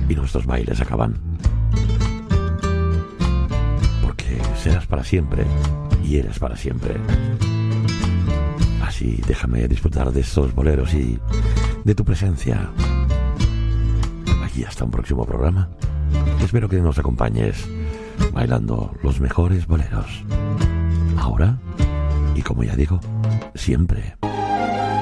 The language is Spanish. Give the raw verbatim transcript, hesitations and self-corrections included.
y nuestros bailes acaban. Porque serás para siempre y eres para siempre. Así déjame disfrutar de estos boleros y de tu presencia. Aquí hasta un próximo programa. Espero que nos acompañes bailando los mejores boleros. Ahora, y como ya digo, siempre.